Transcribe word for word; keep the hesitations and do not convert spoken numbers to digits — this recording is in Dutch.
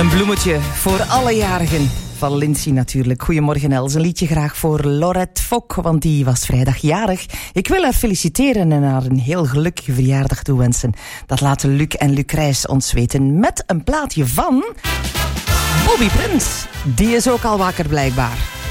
Een bloemetje voor alle jarigen. Van Lindsay natuurlijk. Goedemorgen Els. Een liedje graag voor Laurette Fok, want die was vrijdag jarig. Ik wil haar feliciteren en haar een heel gelukkige verjaardag toewensen. Dat laten Luc en Lucrijs ons weten met een plaatje van Bobby Prins. Die is ook al wakker blijkbaar.